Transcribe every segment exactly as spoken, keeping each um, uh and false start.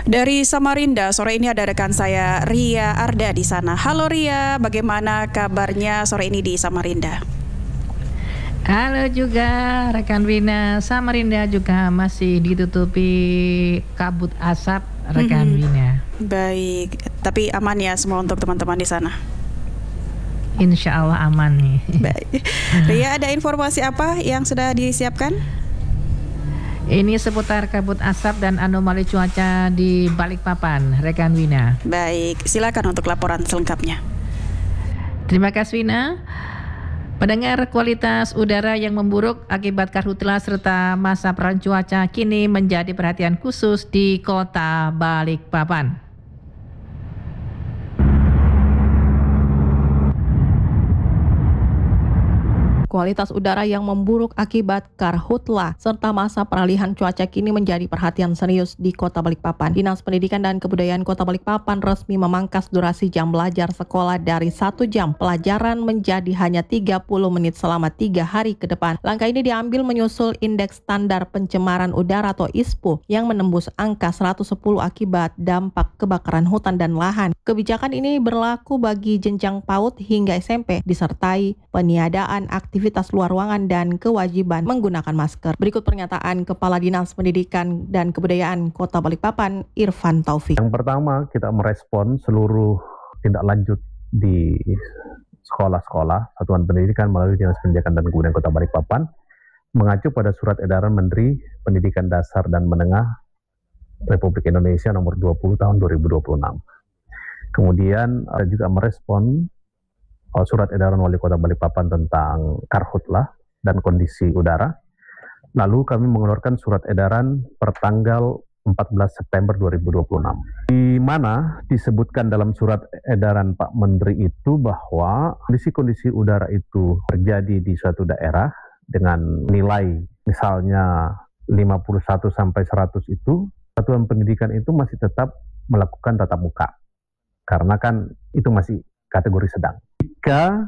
Dari Samarinda, sore ini ada rekan saya Ria Arda di sana. Halo Ria, bagaimana kabarnya sore ini di Samarinda? Halo juga rekan Wina, Samarinda juga masih ditutupi kabut asap rekan hmm, Wina. Baik, tapi aman ya semua untuk teman-teman di sana? Insya Allah aman nih. Baik. Ria, ada informasi apa yang sudah disiapkan? Ini seputar kabut asap dan anomali cuaca di Balikpapan, rekan Wina. Baik, silakan untuk laporan selengkapnya. Terima kasih Wina. Pendengar, kualitas udara yang memburuk akibat karhutla serta masa perubahan cuaca kini menjadi perhatian khusus di kota Balikpapan. Kualitas udara yang memburuk akibat karhutla serta masa peralihan cuaca kini menjadi perhatian serius di Kota Balikpapan. Dinas Pendidikan dan Kebudayaan Kota Balikpapan resmi memangkas durasi jam belajar sekolah dari satu jam pelajaran menjadi hanya tiga puluh menit selama tiga hari ke depan. Langkah ini diambil menyusul indeks standar pencemaran udara atau I S P U yang menembus angka seratus sepuluh akibat dampak kebakaran hutan dan lahan. Kebijakan ini berlaku bagi jenjang PAUD hingga S M P, disertai peniadaan aktivitas aktivitas luar ruangan dan kewajiban menggunakan masker. Berikut pernyataan Kepala Dinas Pendidikan dan Kebudayaan Kota Balikpapan, Irfan Taufik. Yang pertama, kita merespon seluruh tindak lanjut di sekolah-sekolah Satuan Pendidikan melalui Dinas Pendidikan dan Kebudayaan Kota Balikpapan mengacu pada Surat Edaran Menteri Pendidikan Dasar dan Menengah Republik Indonesia nomor dua puluh tahun dua ribu dua puluh enam. Kemudian ada juga merespon Surat Edaran Wali Kota Balikpapan tentang karhutla dan kondisi udara. Lalu kami mengeluarkan surat edaran per tanggal empat belas September dua ribu dua puluh enam. Di mana disebutkan dalam surat edaran Pak Menteri itu bahwa kondisi-kondisi udara itu terjadi di suatu daerah dengan nilai misalnya lima puluh satu sampai seratus itu, Satuan Pendidikan itu masih tetap melakukan tatap muka. Karena kan itu masih kategori sedang. Jika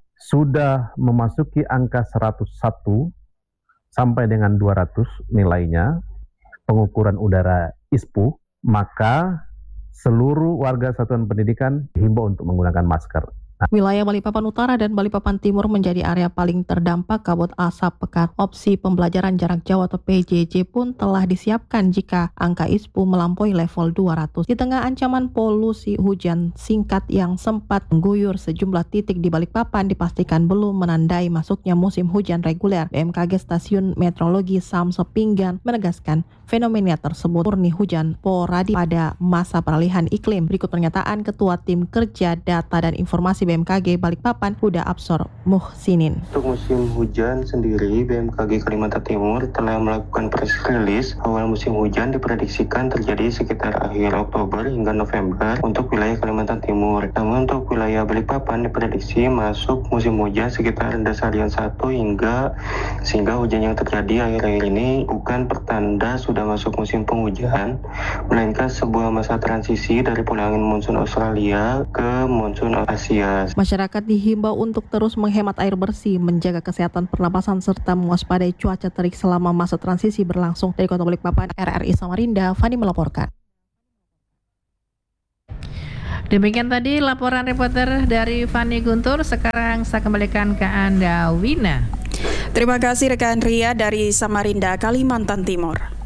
sudah memasuki angka seratus satu sampai dengan dua ratus nilainya pengukuran udara I S P U, maka seluruh warga Satuan Pendidikan dihimbau untuk menggunakan masker. Wilayah Balikpapan Utara dan Balikpapan Timur menjadi area paling terdampak kabut asap pekat. Opsi pembelajaran jarak jauh atau P J J pun telah disiapkan jika angka I S P U melampaui level dua ratus. Di tengah ancaman polusi hujan singkat yang sempat mengguyur sejumlah titik di Balikpapan dipastikan belum menandai masuknya musim hujan reguler. B M K G Stasiun Meteorologi Samsel Pinggan menegaskan fenomena tersebut murni hujan sporadi pada masa peralihan iklim. Berikut pernyataan Ketua Tim Kerja Data dan Informasi B M K G Balikpapan, Huda Absor Muhsinin. Untuk musim hujan sendiri, B M K G Kalimantan Timur telah melakukan press release. Awal musim hujan diprediksikan terjadi sekitar akhir Oktober hingga November untuk wilayah Kalimantan Timur. Namun untuk wilayah Balikpapan diprediksi masuk musim hujan sekitar dasarian satu hingga sehingga hujan yang terjadi akhir-akhir ini bukan pertanda sudah masuk musim penghujan, melainkan sebuah masa transisi dari pola angin monsun Australia ke monsun Asia. Masyarakat dihimbau untuk terus menghemat air bersih, menjaga kesehatan pernapasan serta mewaspadai cuaca terik selama masa transisi berlangsung. Dari Kota Balikpapan, R R I Samarinda, Fani melaporkan. Demikian tadi laporan reporter dari Fani Guntur. Sekarang saya kembalikan ke Anda, Wina. Terima kasih rekan Ria dari Samarinda, Kalimantan Timur.